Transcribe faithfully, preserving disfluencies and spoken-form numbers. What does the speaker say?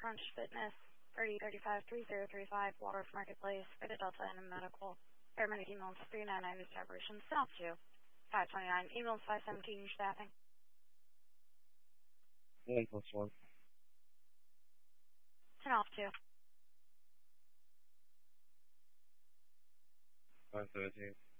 Crunch Fitness, thirty thirty-five three zero three five, Waldorf Marketplace, for the Delta and Medical. Paramedic emails three nine nine establishment, South two. five twenty-nine, emails five seventeen, staffing. One plus one. ten off two. Five seventeen.